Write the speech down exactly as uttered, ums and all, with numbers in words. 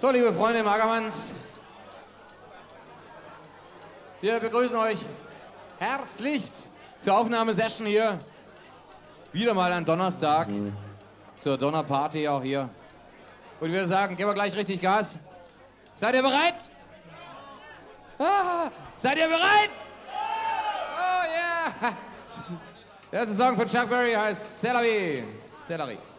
So, liebe Freunde im Ackermanns, wir begrüßen euch herzlichst zur Aufnahmesession hier. Wieder mal ein Donnerstag, zur Donnerparty auch hier. Und ich würde sagen, geben wir gleich richtig Gas. Seid ihr bereit? Ah, seid ihr bereit? Oh yeah! Der erste Song von Chuck Berry heißt C'est la vie, c'est la vie.